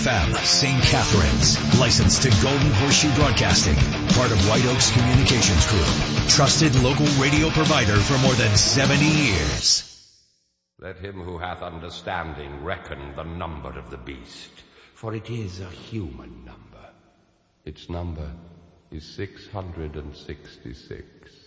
FM, St. Catharines. Licensed to Golden Horseshoe Broadcasting. Part of White Oaks Communications Group. Trusted local radio provider for more than 70 years. Let him who hath understanding reckon the number of the beast, for it is a human number. Its number is 666.